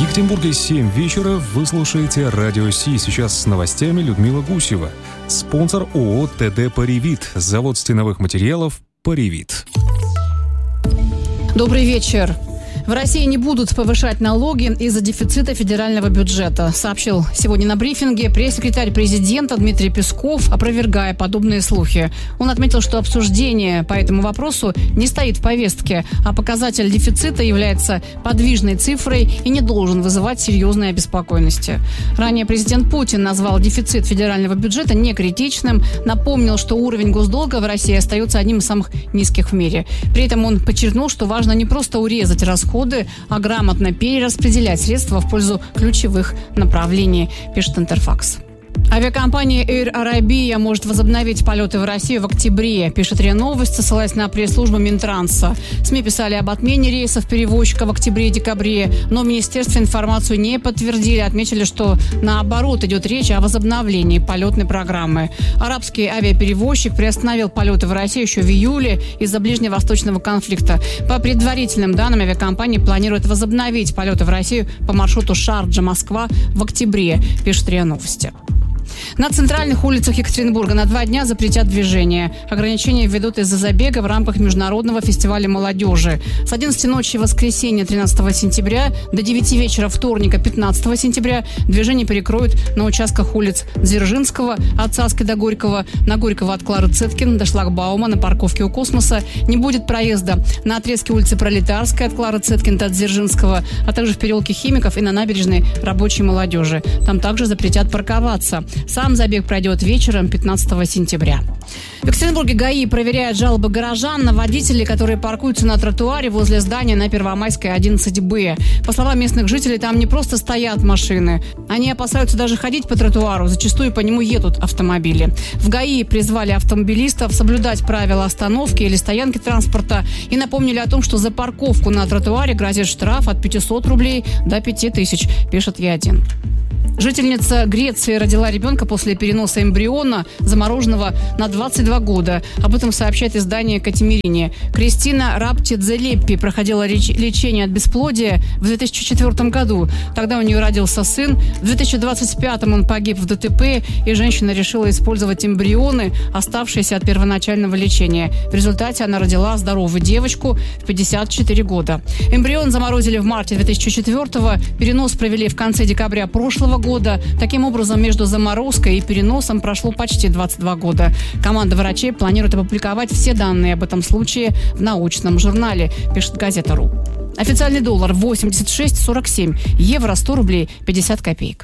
Екатеринбурге 7 вечера. Вы слушаете Радио Си. Сейчас с новостями Людмила Гусева. Спонсор ООО «ТД Паривит». Завод стеновых материалов «Паривит». Добрый вечер. В России не будут повышать налоги из-за дефицита федерального бюджета, сообщил сегодня на брифинге пресс-секретарь президента Дмитрий Песков, опровергая подобные слухи. Он отметил, что обсуждение по этому вопросу не стоит в повестке, а показатель дефицита является подвижной цифрой и не должен вызывать серьезной обеспокоенности. Ранее президент Путин назвал дефицит федерального бюджета некритичным, напомнил, что уровень госдолга в России остается одним из самых низких в мире. При этом он подчеркнул, что важно не просто урезать расходы, а грамотно перераспределять средства в пользу ключевых направлений, пишет Интерфакс. Авиакомпания Air Arabia может возобновить полеты в Россию в октябре, пишет РИА Новости, ссылаясь на пресс-службу Минтранса. СМИ писали об отмене рейсов перевозчика в октябре и декабре, но в министерстве информацию не подтвердили, отметили, что наоборот идет речь о возобновлении полетной программы. Арабский авиаперевозчик приостановил полеты в Россию еще в июле из-за ближневосточного конфликта. По предварительным данным, авиакомпания планирует возобновить полеты в Россию по маршруту Шарджа-Москва в октябре, пишет РИА Новости. На центральных улицах Екатеринбурга на 2 дня запретят движение. Ограничения введут из-за забега в рамках Международного фестиваля молодежи. С 11 ночи воскресенья 13 сентября до 9 вечера вторника 15 сентября движение перекроют на участках улиц Дзержинского от Царской до Горького, на Горького от Клары Цеткин до шлагбаума, на парковке у Космоса. Не будет проезда на отрезке улицы Пролетарской от Клары Цеткин до Дзержинского, а также в переулке Химиков и на набережной Рабочей молодежи. Там также запретят парковаться. Сам забег пройдет вечером 15 сентября. В Екатеринбурге ГАИ проверяют жалобы горожан на водителей, которые паркуются на тротуаре возле здания на Первомайской 11Б. По словам местных жителей, там не просто стоят машины. Они опасаются даже ходить по тротуару. Зачастую по нему едут автомобили. В ГАИ призвали автомобилистов соблюдать правила остановки или стоянки транспорта и напомнили о том, что за парковку на тротуаре грозит штраф от 500 рублей до 5000, пишет Е1. Жительница Греции родила ребенка после переноса эмбриона, замороженного на 22 года. Об этом сообщает издание «Катимирине». Кристина Раптидзе-Леппи проходила лечение от бесплодия в 2004 году. Тогда у нее родился сын. В 2025 он погиб в ДТП, и женщина решила использовать эмбрионы, оставшиеся от первоначального лечения. В результате она родила здоровую девочку в 54 года. Эмбрион заморозили в марте 2004-го, перенос провели в конце декабря прошлого года. Таким образом, между заморозкой и переносом прошло почти 22 года. Команда врачей планирует опубликовать все данные об этом случае в научном журнале, пишет газета.ру. Официальный доллар 86,47, евро 100 рублей 50 копеек.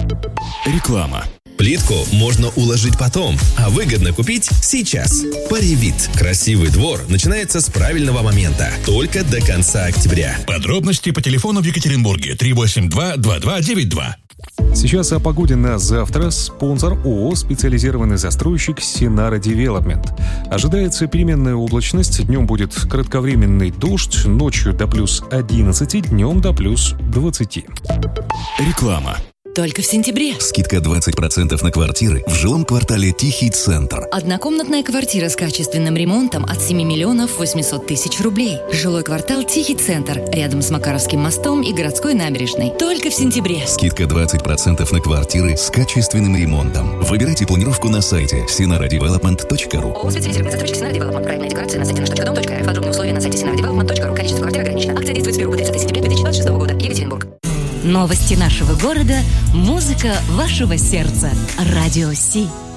Реклама. Плитку можно уложить потом, а выгодно купить сейчас. Паривит. Красивый двор начинается с правильного момента. Только до конца октября. Подробности по телефону в Екатеринбурге 382-2292. Сейчас о погоде на завтра. Спонсор ООО «Специализированный застройщик Синара Девелопмент». Ожидается переменная облачность. Днем будет кратковременный дождь, ночью до плюс 11, днем до плюс 20. Реклама. Только в сентябре. Скидка 20% на квартиры в жилом квартале Тихий Центр. Однокомнатная квартира с качественным ремонтом от 7 миллионов 800 тысяч рублей. Жилой квартал Тихий Центр. Рядом с Макаровским мостом и городской набережной. Только в сентябре. Скидка 20% на квартиры с качественным ремонтом. Выбирайте планировку на сайте sinaradevelopment.ru. ООО «Специализированный застройщик Синара Девелопмент». Проектная декорация на сайте nаш.дом.рф. Подробные условия на сайте sinaradevelopment.ru. Количество квартир ограничено. Акция действует с 1 по 30 сентября 2026 года. Екатеринбург. Новости нашего города. Музыка вашего сердца. Радио Си.